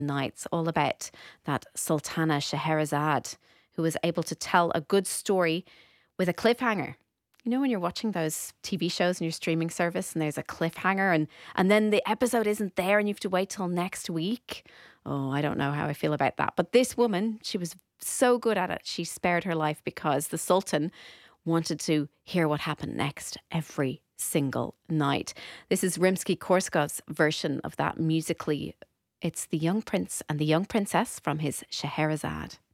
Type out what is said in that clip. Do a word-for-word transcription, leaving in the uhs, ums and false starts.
Nights, all about that Sultana Scheherazade, who was able to tell a good story with a cliffhanger. You know, when you're watching those T V shows in your streaming service and there's a cliffhanger and, and then the episode isn't there and you have to wait till next week. Oh, I don't know how I feel about that. But this woman, she was so good at it. She spared her life because the Sultan wanted to hear what happened next every single night. This is Rimsky-Korsakov's version of that musically. It's The Young Prince and the Young Princess from his Scheherazade.